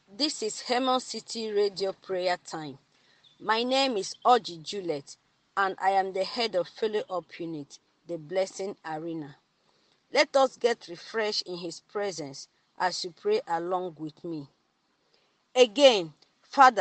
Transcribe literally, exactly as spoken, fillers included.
This is Hemel City Radio Prayer Time. My name is Oji Juliet, and I am the head of Follow Up Unit, the Blessing Arena. Let us get refreshed in His presence as you pray along with me. Again, Father,